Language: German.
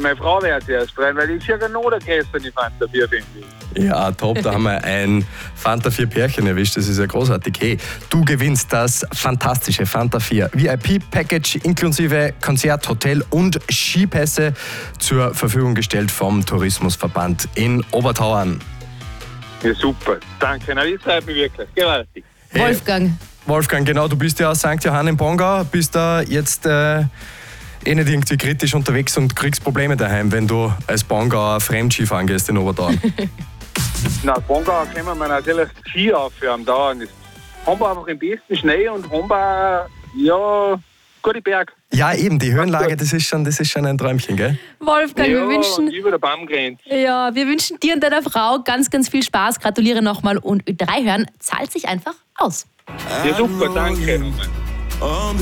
meine Frau wird zuerst rein, weil ich sehe ja noch der Gäste die Fanta 4 finde. Ja, top, da haben wir ein Fanta 4 Pärchen erwischt, das ist ja großartig. Hey, du gewinnst das fantastische Fanta 4 VIP-Package inklusive Konzert, Hotel und Skipässe zur Verfügung gestellt vom Tourismusverband in Obertauern. Ja, super. Danke, na, das freut mich wirklich. Gewaltig. Hey, Wolfgang. Genau, du bist ja aus St. Johann im Pongau, bist da jetzt nicht irgendwie kritisch unterwegs und kriegst Probleme daheim, wenn du als Pongauer Fremdskifahren gehst in Obertauern. Na, Pongau können wir natürlich Ski aufhören. Da haben wir einfach den besten Schnee und haben wir, ja, gute Berg. Ja, eben, die Höhenlage, das ist schon ein Träumchen, gell? Wolfgang, Ja, wir wünschen... über der Baumgrenze. Ja, wir wünschen dir und deiner Frau ganz, ganz viel Spaß. Gratuliere nochmal und Ö3 hören zahlt sich einfach aus. Ja, super, danke.